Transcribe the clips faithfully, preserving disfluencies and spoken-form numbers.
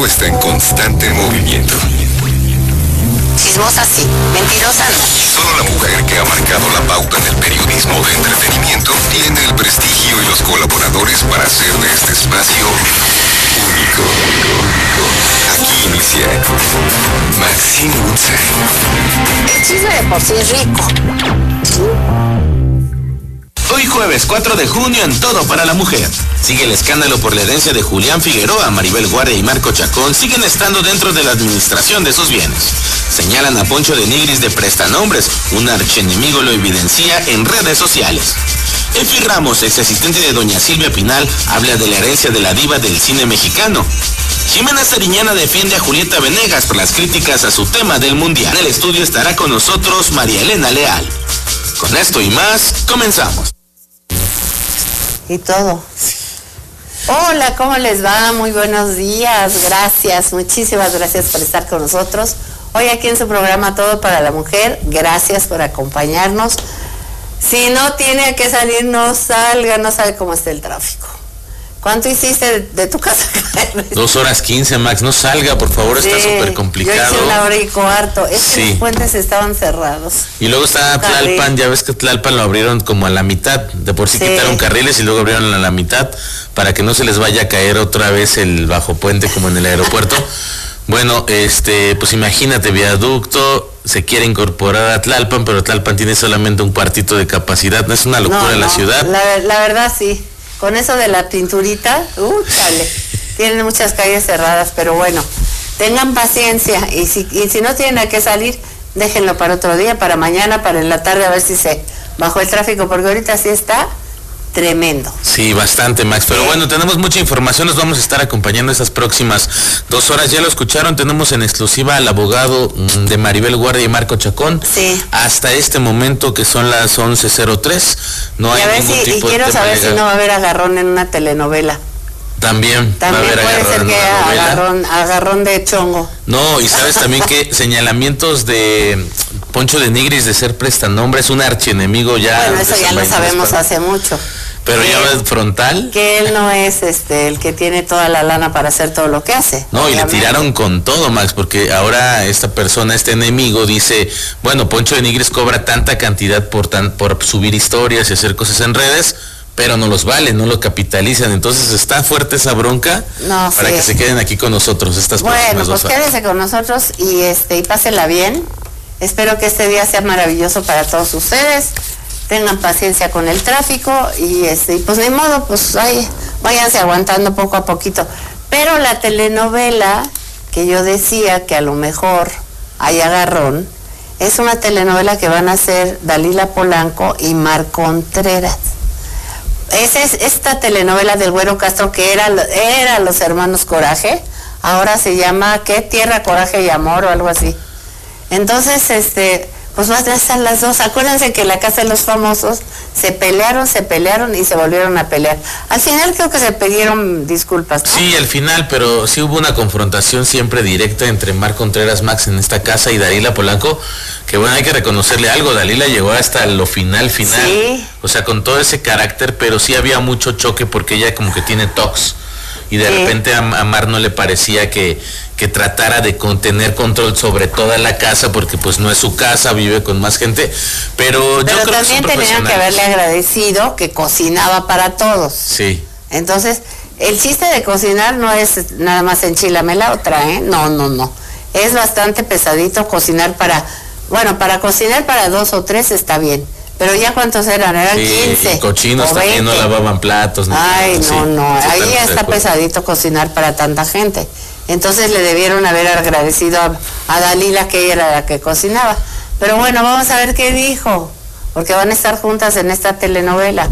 mundo está en constante movimiento. Chismosa sí, mentirosa no. Solo la mujer que ha marcado la pauta en el periodismo de entretenimiento tiene el prestigio y los colaboradores para hacer de este espacio único. Aquí inicia Maxine Woodside. El chisme de por sí es rico. Hoy jueves cuatro de junio en Todo para la Mujer. Sigue el escándalo por la herencia de Julián Figueroa. Maribel Guardia y Marco Chacón siguen estando dentro de la administración de sus bienes. Señalan a Poncho de Nigris de prestanombres. Un archienemigo lo evidencia en redes sociales. Efi Ramos, ex asistente de doña Silvia Pinal, habla de la herencia de la diva del cine mexicano. Jimena Sariñana defiende a Julieta Venegas por las críticas a su tema del mundial. En el estudio estará con nosotros María Elena Leal. Con esto y más, comenzamos. Y todo. Hola, ¿cómo les va? Muy buenos días, gracias, muchísimas gracias por estar con nosotros. Hoy aquí en su programa Todo para la Mujer, gracias por acompañarnos. Si no tiene que salir, no salga, no sabe cómo está el tráfico. ¿Cuánto hiciste de, de tu casa? Dos horas quince, Max, no salga, por favor, sí, está súper complicado. Yo hice una hora y cuarto, es que sí. Los puentes estaban cerrados. Y luego está Tlalpan, ya ves que Tlalpan lo abrieron como a la mitad, de por sí, sí quitaron carriles y luego abrieron a la mitad para que no se les vaya a caer otra vez el bajo puente como en el aeropuerto. Bueno, este, pues imagínate, viaducto, se quiere incorporar a Tlalpan, pero Tlalpan tiene solamente un cuartito de capacidad, no es una locura no, no, la ciudad. La, la verdad sí. Con eso de la pinturita, uh, chale, tienen muchas calles cerradas, pero bueno, tengan paciencia y si, y si no tienen a qué salir, déjenlo para otro día, para mañana, para en la tarde, a ver si se bajó el tráfico, porque ahorita sí está tremendo. Sí, bastante, Max, pero sí. Bueno, tenemos mucha información, nos vamos a estar acompañando estas próximas dos horas, ya lo escucharon, tenemos en exclusiva al abogado de Maribel Guardia y Marco Chacón, sí. Hasta este momento que son las once cero tres, no hay ningún si, tipo y de quiero saber legal. Si no va a haber agarrón en una telenovela. También, también va a haber puede agarrón ser que agarrón, agarrón de chongo. No, y sabes también que señalamientos de Poncho de Nigris de ser prestanombres, un archienemigo ya. Bueno, eso ya lo sabemos para... hace mucho. Pero ya ves frontal. Que él no es este el que tiene toda la lana para hacer todo lo que hace. No, obviamente. Y le tiraron con todo, Max, porque ahora esta persona, este enemigo, dice, bueno, Poncho de Nigris cobra tanta cantidad por tan, por subir historias y hacer cosas en redes, pero no los vale, no lo capitalizan. Entonces está fuerte esa bronca no, para sí. que se queden aquí con nosotros estas bueno, próximas pues dos horas. Quédense con nosotros y este y pásenla bien. Espero que este día sea maravilloso para todos ustedes. Tengan paciencia con el tráfico y este, pues ni modo, pues ay, váyanse aguantando poco a poquito. Pero la telenovela que yo decía que a lo mejor hay agarrón, es una telenovela que van a hacer Dalila Polanco y Mar Contreras. Esa es esta telenovela del Güero Castro que era, era Los Hermanos Coraje, ahora se llama ¿qué? Tierra, Coraje y Amor o algo así. Entonces, este... pues van a estar las dos. Acuérdense que la Casa de los Famosos se pelearon, se pelearon y se volvieron a pelear. Al final creo que se pidieron disculpas, ¿no? Sí, al final, pero sí hubo una confrontación siempre directa entre Mar Contreras, Max en esta casa y Dalila Polanco, que bueno, hay que reconocerle algo, Dalila llegó hasta lo final, final. Sí. O sea, con todo ese carácter, pero sí había mucho choque porque ella como que tiene tox. Y de sí. repente a, a Mar no le parecía que, que tratara de con, tener control sobre toda la casa, porque pues no es su casa, vive con más gente, pero, pero yo creo también que tenían que haberle agradecido que cocinaba para todos. Sí. Entonces, el chiste de cocinar no es nada más enchilame la otra, ¿eh? No, no, no. Es bastante pesadito cocinar para, bueno, para cocinar para dos o tres está bien. Pero ya cuántos eran, eran sí, quince. Y cochinos también no lavaban platos. Ni Ay, nada, no, sí, no, ahí ya está recuerdo. pesadito cocinar para tanta gente. Entonces le debieron haber agradecido a, a Dalila que ella era la que cocinaba. Pero bueno, vamos a ver qué dijo, porque van a estar juntas en esta telenovela.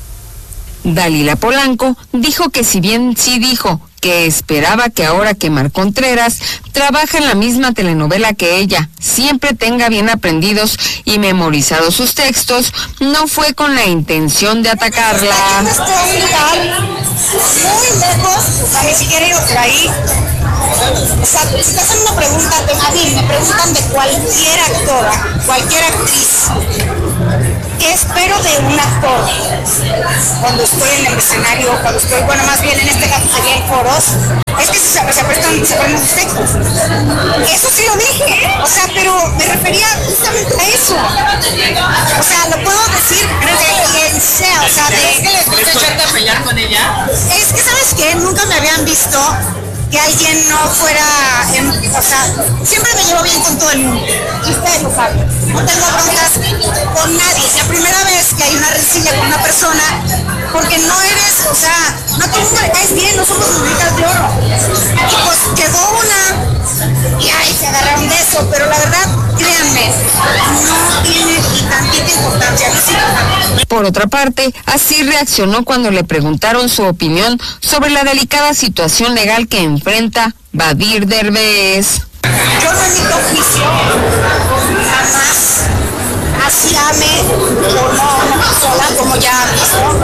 Dalila Polanco dijo que si bien sí dijo que esperaba que ahora que Mar Contreras trabaja en la misma telenovela que ella, siempre tenga bien aprendidos y memorizados sus textos, no fue con la intención de atacarla. Este hospital, muy lejos, o sea, ni siquiera iba por ahí. O sea, si te hacen una pregunta, a mí me preguntan de cualquier actora, cualquier actriz. ¿qué espero de un actor cuando estoy en el escenario, cuando estoy, bueno, más bien en este caso sería en foros? Es que se, se prestan, se prestan los textos. Eso sí lo dije, o sea, pero me refería justamente a eso. O sea, lo puedo decir de quien sea, o sea, de... ¿Es que les gusta echarte a pelear con ella? Es que, ¿sabes qué? Nunca me habían visto que alguien no fuera, en, o sea, siempre me llevo bien con todo el mundo, y ustedes lo saben, no tengo broncas con nadie, es la primera vez que hay una rencilla con una persona, porque no eres, o sea, no todo el mundo le caes bien, no somos muñecas de oro, y pues quedó una, y ay, se agarraron de eso, pero la verdad, créanme, no tiene ni tantita importancia, no sirve. Por otra parte, así reaccionó cuando le preguntaron su opinión sobre la delicada situación legal que enfrenta Badir Derbez. Yo no emito juicio, jamás, así ame o no una persona, como ya han visto,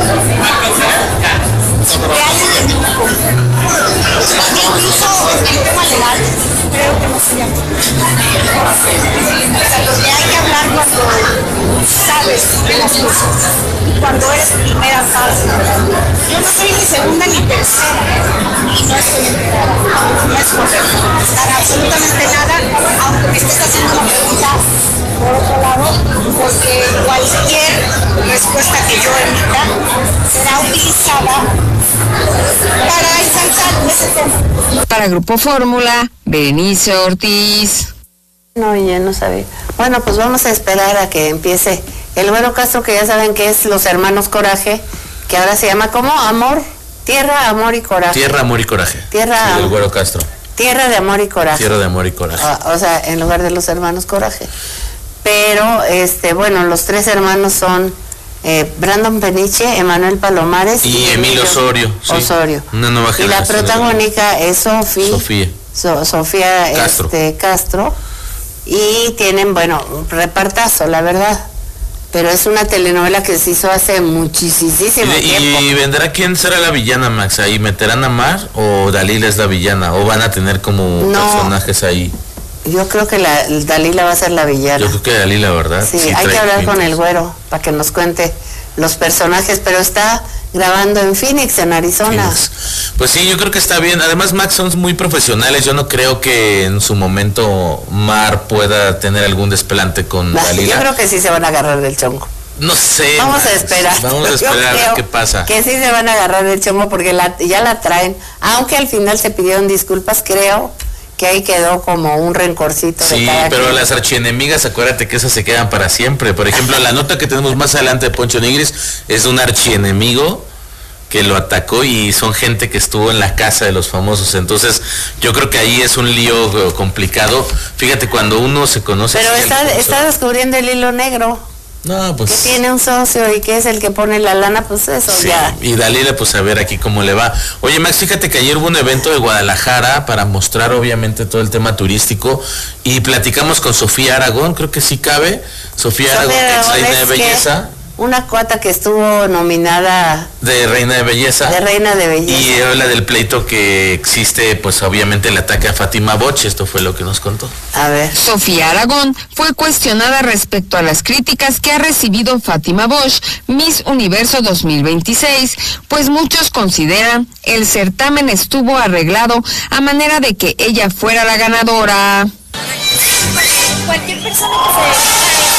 de alguien que no me compra. Incluso en tema legal, creo que no sería. O sea, lo que hay que hablar cuando sabes de las cosas, y cuando eres primera fase. Yo no soy ni segunda ni tercera, y no estoy enterada, no es correcto, para absolutamente nada, aunque me estés haciendo una pregunta por otro lado, porque cualquier respuesta que yo emita será utilizada para ensalzar ese tema. Para Grupo Fórmula, Berenice Ortiz. No, ya no sabía. Bueno, pues vamos a esperar a que empiece el Güero Castro, que ya saben que es Los Hermanos Coraje, que ahora se llama ¿cómo? Amor, Tierra, Amor y Coraje. Tierra, Amor y Coraje. Tierra, sí, del Güero Castro. Tierra de Amor y Coraje. Tierra de Amor y Coraje. O, o sea, en lugar de Los Hermanos Coraje. Pero, este, bueno, los tres hermanos son eh, Brandon Peniche, Emanuel Palomares y, y Emilio Osorio. Sí, Osorio. Una nueva generación. Y la protagónica es Sofi, Sofía. So, Sofía Castro. Este, Castro. Y tienen, bueno, un repartazo, la verdad. Pero es una telenovela que se hizo hace muchísimo ¿Y, tiempo. ¿Y vendrá quién será la villana, Max? ¿Ahí meterán a Mar o Dalila es la villana? ¿O van a tener como no, personajes ahí? Yo creo que la Dalila va a ser la villana. Yo creo que Dalila, ¿verdad? Sí, sí hay que hablar pintas. con el Güero para que nos cuente los personajes, pero está grabando en Phoenix, en Arizona. Phoenix. Pues sí, yo creo que está bien. Además, Max, son muy profesionales. Yo no creo que en su momento Mar pueda tener algún desplante con no, Dalila. Yo creo que sí se van a agarrar del chongo. No sé. Vamos Max. a esperar. Vamos a esperar a ver qué pasa. Que sí se van a agarrar del chongo porque la, ya la traen. Aunque al final se pidieron disculpas, creo que ahí quedó como un rencorcito sí, de cada pero quien. Las archienemigas, acuérdate que esas se quedan para siempre. Por ejemplo, la nota que tenemos más adelante de Poncho Nigris es un archienemigo que lo atacó y son gente que estuvo en la casa de los famosos. Entonces, yo creo que ahí es un lío complicado. Fíjate, cuando uno se conoce... Pero está, está descubriendo el hilo negro. No, pues... Que tiene un socio y que es el que pone la lana, pues eso sí, ya. Y Dalila, pues a ver aquí cómo le va. Oye, Max, fíjate que ayer hubo un evento de Guadalajara para mostrar obviamente todo el tema turístico y platicamos con Sofía Aragón, creo que sí cabe. Sofía, Sofía Aragón, ex reina de belleza. Una cuata que estuvo nominada de Reina de Belleza. De Reina de Belleza. Y habla del pleito que existe, pues obviamente el ataque a Fátima Boch, esto fue lo que nos contó. A ver. Sofía Aragón fue cuestionada respecto a las críticas que ha recibido Fátima Boch, Miss Universo dos mil veintiséis, pues muchos consideran el certamen estuvo arreglado a manera de que ella fuera la ganadora. Cualquier persona que se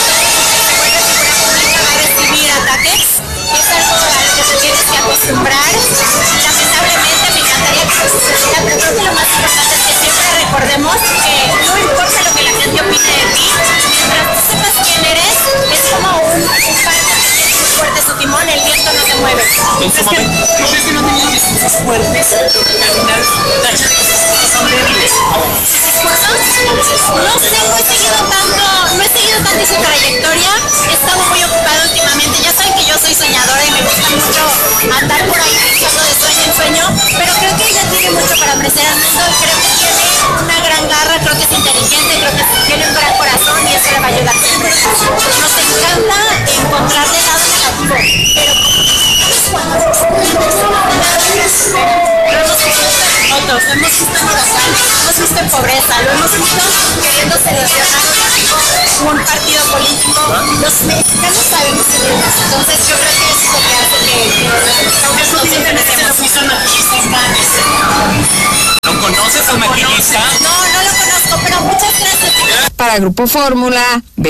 ataques, es algo a lo que te tienes que acostumbrar. Lamentablemente me encantaría que eso sucediera, pero creo que lo más importante es que siempre recordemos que no importa lo que la gente opine de ti, mientras tú sepas quién eres, es como un, un barco que tiene muy fuerte su timón, el viento no se mueve. En su momento, ¿no crees que no tenían discursos fuertes? Porque al final tachan que sus discursos son débiles. ¿Sus discursos? No sé, no he seguido tanto, no he seguido tanto su trayectoria, he estado muy ocupada últimamente, ya saben que yo soy soñadora y me gusta mucho andar por ahí pensando de sueño en sueño, pero creo que ella tiene mucho para ofrecer al mundo, creo que tiene una gran garra, creo que es inteligente, creo que tiene un gran corazón y eso le va a ayudar siempre. Nos encanta encontrarle el lado negativo, pero cuando pero nos gusta, ok, todos, lo hemos visto en Morazán, lo hemos visto en pobreza, lo hemos visto queriendo seleccionar un partido político. Los mexicanos sabemos que entonces yo creo que eso es lo que hace que, que Eso siempre nos hemos visto al maquillista en Cannes. ¿Lo conoces al maquillista? No, no lo conozco, pero muchas gracias. Para Grupo Fórmula,